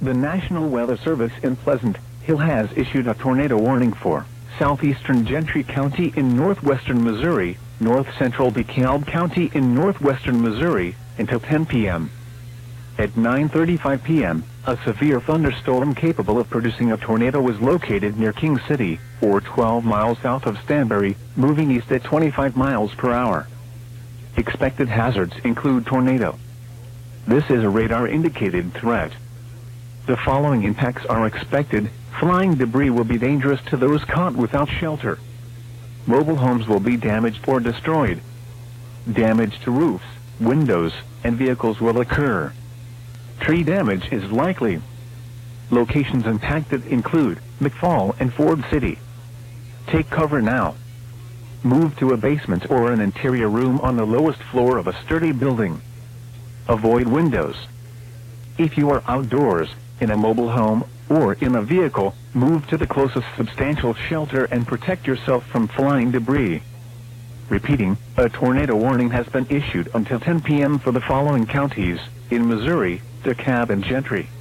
The National Weather Service in Pleasant Hill has issued a tornado warning for southeastern Gentry County in northwestern Missouri, north-central DeKalb County in northwestern Missouri, until 10 p.m. At 9:35 p.m., a severe thunderstorm capable of producing a tornado was located near King City, or 12 miles south of Stanberry, moving east at 25 miles per hour. Expected hazards include tornado. This is a radar-indicated threat. The following impacts are expected. Flying debris will be dangerous to those caught without shelter. Mobile homes will be damaged or destroyed. Damage to roofs, windows, and vehicles will occur. Tree damage is likely. Locations impacted include McFall and Ford City. Take cover now. Move to a basement or an interior room on the lowest floor of a sturdy building. Avoid windows. If you are outdoors, in a mobile home, or in a vehicle, move to the closest substantial shelter and protect yourself from flying debris. Repeating, a tornado warning has been issued until 10 p.m. for the following counties in Missouri: DeKalb and Gentry.